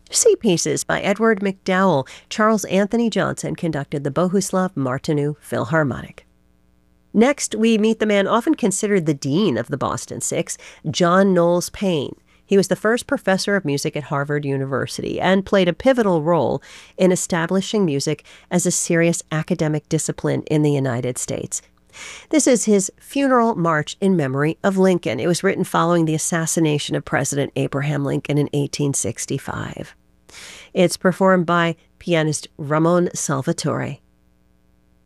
Sea Pieces by Edward McDowell. Charles Anthony Johnson conducted the Bohuslav Martinu Philharmonic. Next, we meet the man often considered the dean of the Boston Six, John Knowles Paine. He was the first professor of music at Harvard University and played a pivotal role in establishing music as a serious academic discipline in the United States. This is his funeral march in memory of Lincoln. It was written following the assassination of President Abraham Lincoln in 1865. It's performed by pianist Ramon Salvatore.